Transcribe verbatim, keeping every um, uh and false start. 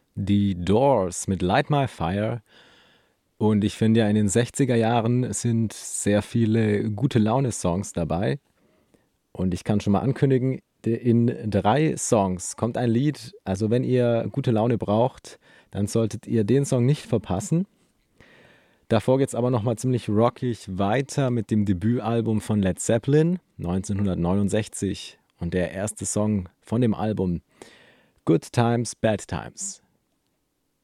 Die Doors mit Light My Fire. Und ich finde ja, in den sechziger Jahren sind sehr viele gute Laune-Songs dabei. Und ich kann schon mal ankündigen, in drei Songs kommt ein Lied. Also wenn ihr gute Laune braucht, dann solltet ihr den Song nicht verpassen. Davor geht es aber nochmal ziemlich rockig weiter mit dem Debütalbum von Led Zeppelin neunzehnhundertneunundsechzig. Und der erste Song von dem Album, Good Times, Bad Times.